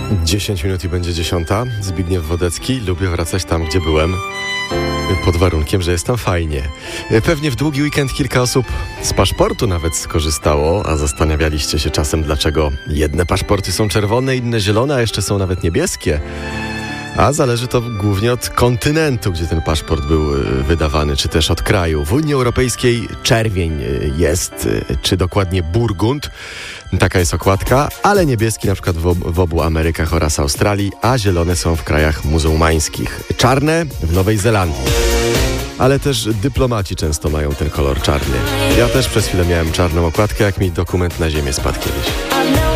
10 minut i będzie 10. Zbigniew Wodecki. Lubię wracać tam, gdzie byłem. Pod warunkiem, że jest tam fajnie. Pewnie w długi weekend kilka osób z paszportu nawet skorzystało, a zastanawialiście się czasem, dlaczego jedne paszporty są czerwone, inne zielone, a jeszcze są nawet niebieskie. A zależy to głównie od kontynentu, gdzie ten paszport był wydawany, czy też od kraju. W Unii Europejskiej czerwień jest, czy dokładnie burgund. Taka jest okładka, ale niebieski na przykład w obu Amerykach oraz Australii, a zielone są w krajach muzułmańskich. Czarne w Nowej Zelandii. Ale też dyplomaci często mają ten kolor czarny. Ja też przez chwilę miałem czarną okładkę, jak mi dokument na ziemię spadł kiedyś.